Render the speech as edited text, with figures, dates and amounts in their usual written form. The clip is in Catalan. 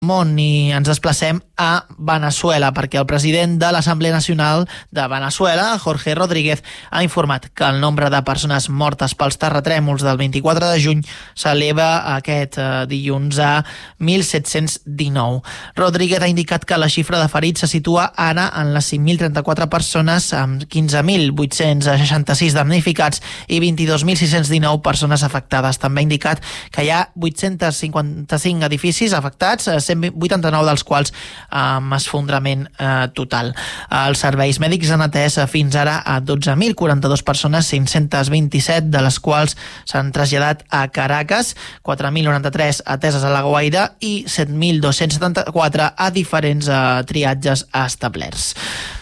món i ens desplacem a Veneçuela perquè el president de l'Assemblea Nacional de Veneçuela, Jorge Rodríguez, ha informat que el nombre de persones mortes pels terratrèmols del 24 de juny s'eleva aquest dilluns a 1.719. Rodríguez ha indicat que la xifra de ferits se situa ara en les 5.034 persones amb 15.866 damnificats i 22.619 persones afectades. També ha indicat que hi ha 855 edificis afectats, 189 dels quals amb esfondrament total. Els serveis mèdics han atès fins ara a 12.042 persones, 527 de les quals s'han traslladat a Caracas, 4.093 ateses a La Guaira i 7.274 a diferents triatges establerts.